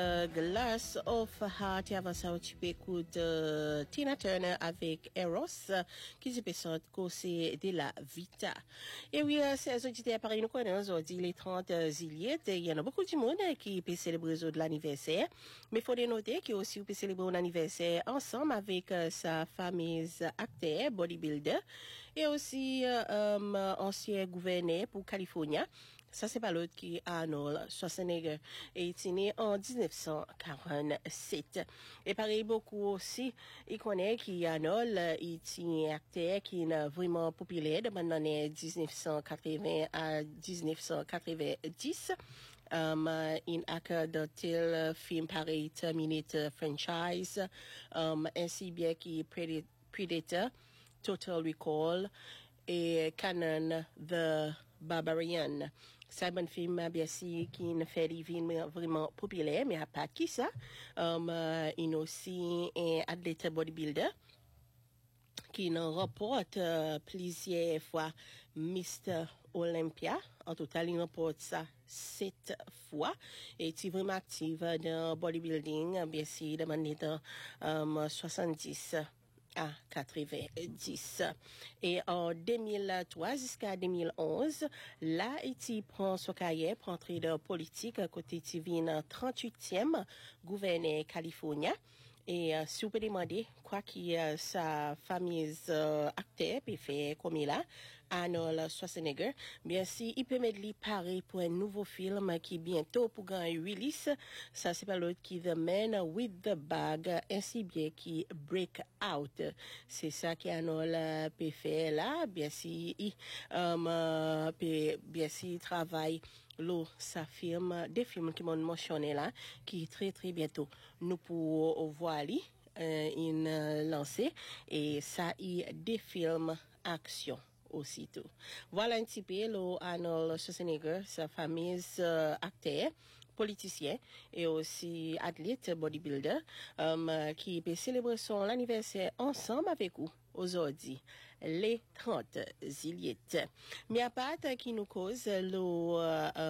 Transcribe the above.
Glass of Heart, et avant ça, tu peux écouter Tina Turner avec Eros, qui se présente c'est de la Vita. Et oui, ces auditeurs, pareil, nous connaissons aujourd'hui les 30 juillet. Il y en a beaucoup de monde qui peut célébrer de l'anniversaire. Mais il faut noter qu'il aussi peut célébrer un anniversaire ensemble avec sa fameuse acteur, bodybuilder, et aussi ancien gouverneur pour Californie. Ça, c'est pas l'autre qui est Arnold Schwarzenegger. Et il est né en 1947. Et pareil, beaucoup aussi, il connaît qui Arnold, il est un acteur qui est vraiment populaire dans les années 1980 à 1990. Il a dans tel film pareil, Terminator franchise, ainsi bien qui Predator, Total Recall, et Canon the Barbarian. C'est un film bien sûr qui ne fait des films vraiment populaires, mais à part qui ça, il aussi un athlète bodybuilder qui nous rapporte plusieurs fois Mr. Olympia. En total, il rapporte ça 7 fois. Et il est vraiment actif dans bodybuilding, bien sûr, de manière 70 à 90. Et en 2003 jusqu'à 2011, là, il prend son carrière pour entrer dans la politique à côté de 38e gouverneur californien. Et si vous pouvez demander quoi qui sa fameuse acteur peut faire comme il a, Arnold Schwarzenegger, bien si il peut mettre lui pareil pour un nouveau film qui bientôt pour gagner release, ça c'est pas l'autre qui The Man with the Bag, ainsi bien qui Break Out. C'est ça qu'Arnold peut faire là, bien si il travaille ça filme des films qui m'ont mentionné là qui très très bientôt nous pour voir lancé et ça y des films action aussitôt. Voilà un petit peu Arnold Schwarzenegger, sa fameuse acteur, politicien et aussi athlète bodybuilder qui peut célébrer son anniversaire ensemble avec vous aujourd'hui, les 30 juillet. Mais à part qui nous cause